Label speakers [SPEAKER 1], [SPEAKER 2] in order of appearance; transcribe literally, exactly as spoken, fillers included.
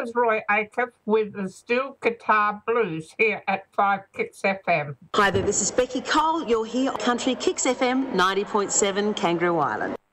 [SPEAKER 1] was Roy Acuff with the Steel Guitar Blues here at five Kicks F M.
[SPEAKER 2] Hi there, this is Becky Cole. You're here on Country Kicks F M ninety point seven Kangaroo Island.